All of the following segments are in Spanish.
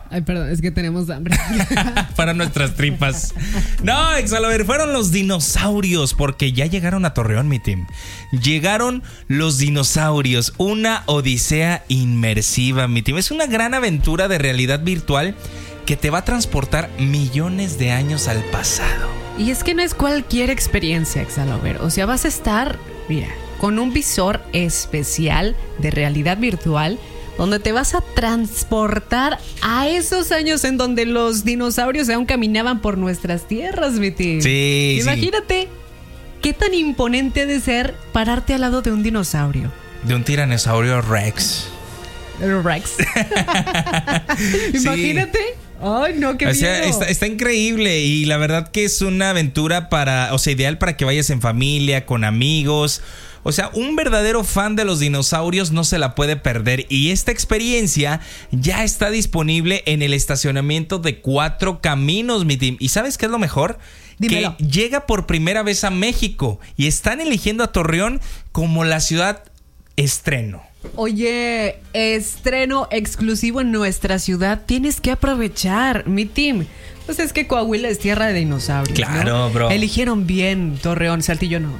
Ay, perdón, es que tenemos hambre. Para nuestras tripas. No, Exalover, fueron los dinosaurios, porque ya llegaron a Torreón, mi team. Llegaron los dinosaurios, una odisea inmersiva, mi team. Es una gran aventura de realidad virtual que te va a transportar millones de años al pasado. Y es que no es cualquier experiencia, Exalover. O sea, vas a estar, mira, con un visor especial de realidad virtual donde te vas a transportar a esos años en donde los dinosaurios aún caminaban por nuestras tierras, mi tío. Sí, imagínate qué tan imponente ha de ser pararte al lado de un dinosaurio. De un tiranosaurio Rex. Rex. Imagínate. Ay, no, qué miedo. O sea, está increíble y la verdad que es una aventura ideal para que vayas en familia, con amigos. O sea, un verdadero fan de los dinosaurios no se la puede perder. Y esta experiencia ya está disponible en el estacionamiento de Cuatro Caminos, mi team. ¿Y sabes qué es lo mejor? Dímelo. Que llega por primera vez a México y están eligiendo a Torreón como la ciudad estreno. Oye, estreno exclusivo en nuestra ciudad. Tienes que aprovechar, mi team. Pues es que Coahuila es tierra de dinosaurios. Claro, ¿no? bro. Eligieron bien Torreón, Saltillo no.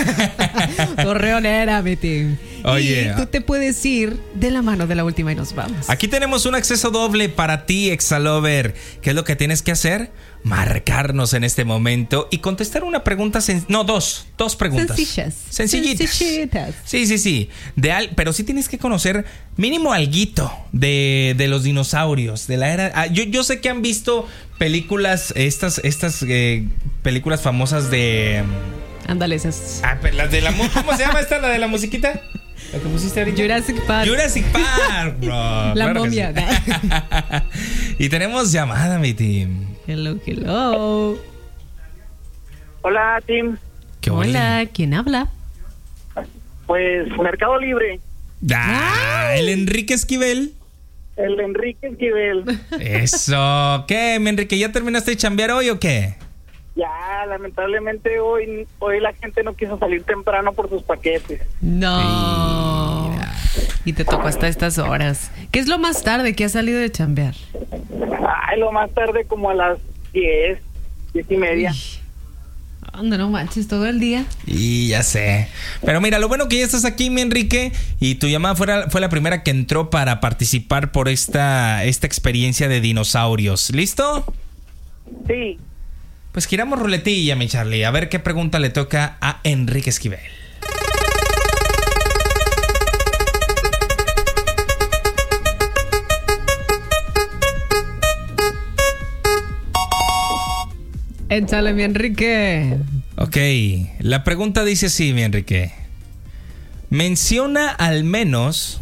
Torreón era, mi team. Oye, y tú te puedes ir de la mano de la última y nos vamos. Aquí tenemos un acceso doble para ti, Exalover. ¿Qué es lo que tienes que hacer? Marcarnos en este momento y contestar una pregunta, dos preguntas. Sencillitas. Sí. Pero sí tienes que conocer mínimo alguito de los dinosaurios, de la era. Yo sé que han visto películas, estas películas famosas de. Ándale, esas. Las de la. ¿Cómo se llama esta? La de la musiquita. ¿La que pusiste ahorita? Jurassic Park, bro. La momia. Sí. Y tenemos llamada, mi team. Hello. Hola, Tim. Hola, ¿quién habla? Pues Mercado Libre. El Enrique Esquivel. El Enrique Esquivel. Eso. ¿Qué, mi Enrique? ¿Ya terminaste de chambear hoy o qué? Ya, lamentablemente hoy la gente no quiso salir temprano por sus paquetes. No. Y te tocó hasta estas horas. ¿Qué es lo más tarde que has salido de chambear? Lo más tarde como a las 10 y media. Anda, no manches, todo el día. Y ya sé. Pero mira, lo bueno que ya estás aquí, mi Enrique. Y tu llamada fue la primera que entró para participar por esta experiencia de dinosaurios. ¿Listo? Sí. Pues giramos ruletilla, mi Charlie. A ver qué pregunta le toca a Enrique Esquivel. Échale, mi Enrique. Ok, la pregunta dice así, mi Enrique. Menciona al menos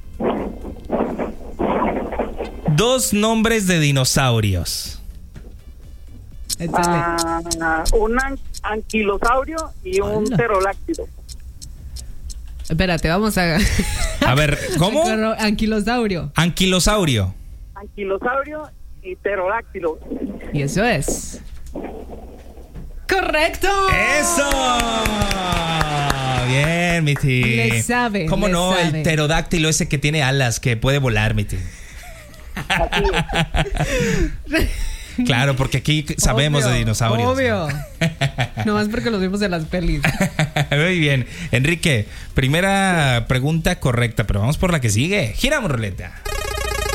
2 nombres de dinosaurios. Échale. Un anquilosaurio y un pterodáctilo. Espérate, vamos a... A ver, ¿cómo? Anquilosaurio. Anquilosaurio. Anquilosaurio y pterodáctilo. Y eso es... ¡correcto! ¡Eso! Bien, mi tío. Le sabe. ¿Cómo le no? sabe. El pterodáctilo ese que tiene alas, que puede volar, mi tío. Claro, porque aquí sabemos obvio, de dinosaurios. Obvio. No más porque los vimos en las pelis. Muy bien. Enrique, primera pregunta correcta, pero vamos por la que sigue. Giramos ruleta.